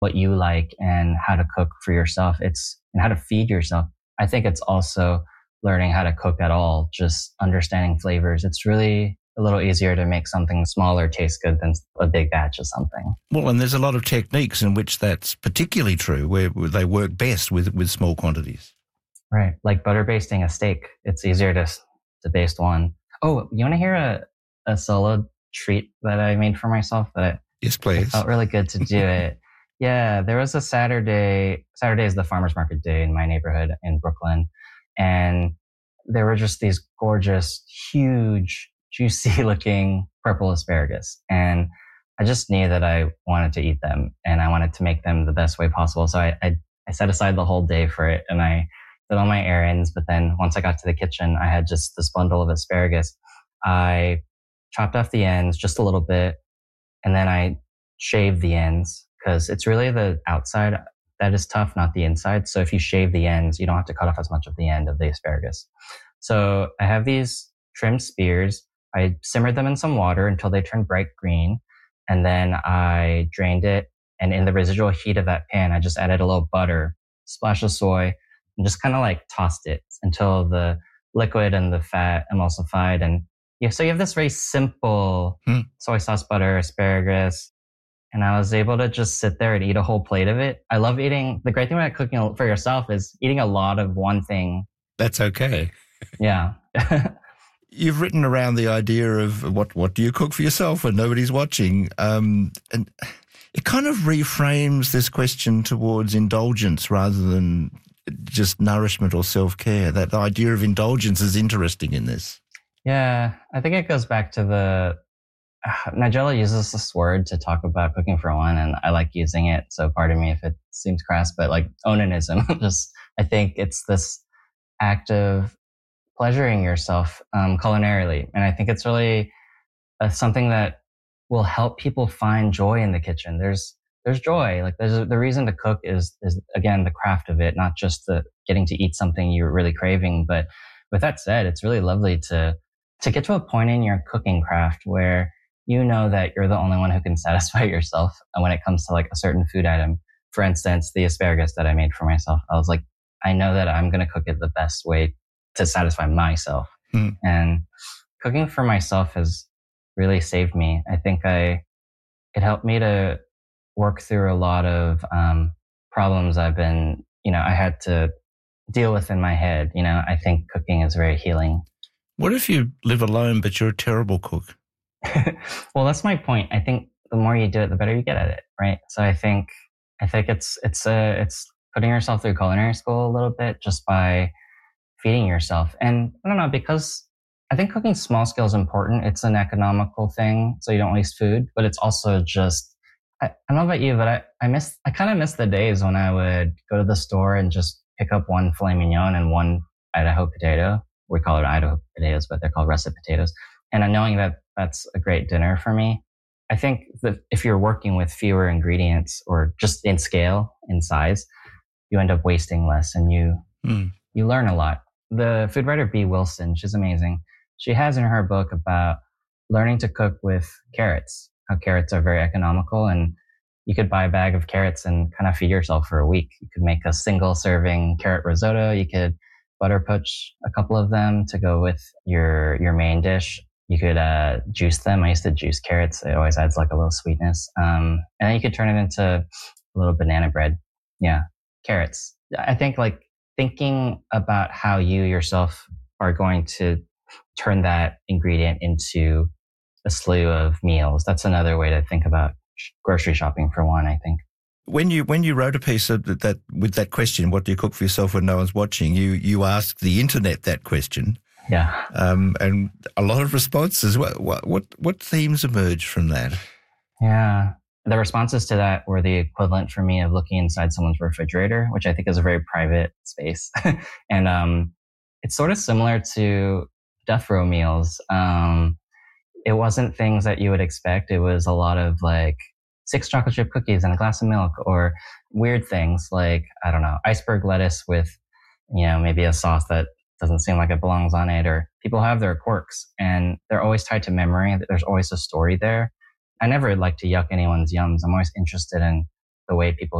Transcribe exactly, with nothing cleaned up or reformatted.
what you like and how to cook for yourself. It's and how to feed yourself. I think it's also learning how to cook at all, just understanding flavors. It's really a little easier to make something smaller taste good than a big batch of something. Well, and there's a lot of techniques in which that's particularly true, where they work best with, with small quantities. Right. Like butter basting a steak. It's easier to to baste one. Oh, you want to hear a, a solo treat that I made for myself? That Yes, please. It felt really good to do it. Yeah, there was a Saturday. Saturday is the farmer's market day in my neighborhood in Brooklyn. And there were just these gorgeous, huge, juicy looking purple asparagus. And I just knew that I wanted to eat them and I wanted to make them the best way possible. So I, I, I set aside the whole day for it and I did all my errands. But then once I got to the kitchen, I had just this bundle of asparagus. I chopped off the ends just a little bit and then I shaved the ends because it's really the outside that is tough, not the inside. So if you shave the ends, you don't have to cut off as much of the end of the asparagus. So I have these trimmed spears. I simmered them in some water until they turned bright green. And then I drained it. And in the residual heat of that pan, I just added a little butter, splash of soy, and just kind of like tossed it until the liquid and the fat emulsified. And yeah, so you have this very simple hmm. soy sauce, butter, asparagus. And I was able to just sit there and eat a whole plate of it. I love eating. The great thing about cooking for yourself is eating a lot of one thing. That's okay. Yeah. You've written around the idea of what, what do you cook for yourself when nobody's watching? Um, and it kind of reframes this question towards indulgence rather than just nourishment or self-care. That idea of indulgence is interesting in this. Yeah, I think it goes back to the... Uh, Nigella uses this word to talk about cooking for one, and I like using it. So pardon me if it seems crass, but like onanism. Just, I think it's this act of pleasuring yourself um, culinarily, and I think it's really uh, something that will help people find joy in the kitchen. There's there's joy. Like there's a, the reason to cook is is again the craft of it, not just the getting to eat something you're really craving. But with that said, it's really lovely to to get to a point in your cooking craft where you know that you're the only one who can satisfy yourself when it comes to like a certain food item. For instance, the asparagus that I made for myself. I was like, I know that I'm going to cook it the best way to satisfy myself. Mm. And cooking for myself has really saved me. I think I, it helped me to work through a lot of um, problems I've been, you know, I had to deal with in my head. You know, I think cooking is very healing. What if you live alone, but you're a terrible cook? Well, that's my point. I think the more you do it, the better you get at it, right? So I think I think it's it's uh, it's putting yourself through culinary school a little bit just by feeding yourself. And I don't know, because I think cooking small scale is important. It's an economical thing, so you don't waste food. But it's also just I, I don't know about you, but I I miss I kind of miss the days when I would go to the store and just pick up one filet mignon and one Idaho potato. We call it Idaho potatoes, but they're called russet potatoes. And knowing that that's a great dinner for me. I think that if you're working with fewer ingredients or just in scale, in size, you end up wasting less and you mm. you learn a lot. The food writer Bee Wilson, she's amazing. She has in her book about learning to cook with carrots, how carrots are very economical and you could buy a bag of carrots and kind of feed yourself for a week. You could make a single serving carrot risotto. You could butter poach a couple of them to go with your your main dish. You could uh, juice them. I used to juice carrots. It always adds like a little sweetness. Um, and then you could turn it into a little banana bread. Yeah, carrots. I think like thinking about how you yourself are going to turn that ingredient into a slew of meals. That's another way to think about grocery shopping for one, I think. When you when you wrote a piece of that, that with that question, what do you cook for yourself when no one's watching, you you asked the internet that question. Yeah. Um, and a lot of responses. What, what what what themes emerged from that? Yeah. The responses to that were the equivalent for me of looking inside someone's refrigerator, which I think is a very private space. and um, it's sort of similar to death row meals. Um, it wasn't things that you would expect. It was a lot of like six chocolate chip cookies and a glass of milk, or weird things like, I don't know, iceberg lettuce with, you know, maybe a sauce that doesn't seem like it belongs on it, or people have their quirks and they're always tied to memory. There's always a story there. I never like to yuck anyone's yums. I'm always interested in the way people